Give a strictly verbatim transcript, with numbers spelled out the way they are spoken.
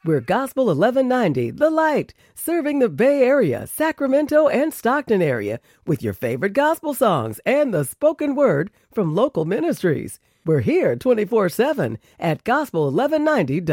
We're Gospel eleven ninety, The Light, serving the Bay Area, Sacramento, and Stockton area with your favorite gospel songs and the spoken word from local ministries. We're here twenty-four seven at gospel eleven ninety dot com.